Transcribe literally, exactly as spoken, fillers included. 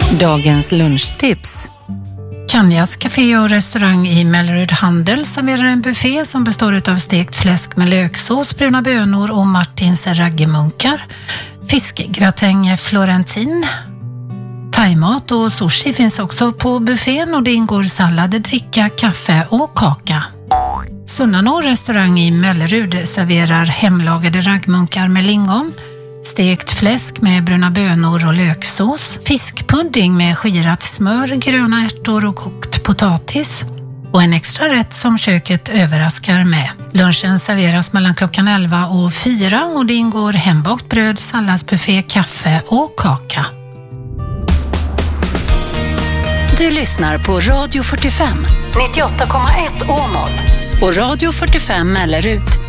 Dagens lunchtips. Kanjas café och restaurang i Mellerud Handel serverar en buffé som består av stekt fläsk med löksås, bruna bönor och Martins raggemunkar, fiskgratäng florentin. Thaimat och sushi finns också på buffén och det ingår sallad, dricka, kaffe och kaka. Sunnanå restaurang i Mellerud serverar hemlagade raggmunkar med lingon, stekt fläsk med bruna bönor och löksås, fiskpudding med skirat smör, gröna ärtor och kokt potatis och en extra rätt som köket överraskar med. Lunchen serveras mellan klockan elva och fyra och det ingår hembakt bröd, salladsbuffé, kaffe och kaka. Du lyssnar på Radio fyrtiofem, nittioåtta komma ett Åmål och Radio fyrtiofem Mellerud.